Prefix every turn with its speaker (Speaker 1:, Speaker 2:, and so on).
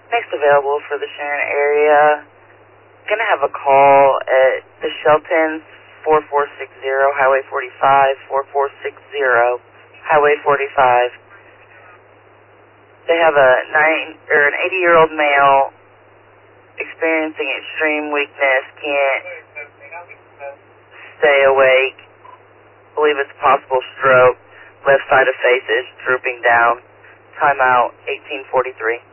Speaker 1: Next available for the Sharon area. Gonna have a call at the Sheltons, 4460 Highway 45, 4460 Highway 45. They have an 80-year-old male experiencing extreme weakness, can't stay awake. Believe it's a possible stroke. Left side of face is drooping down. Timeout 1843.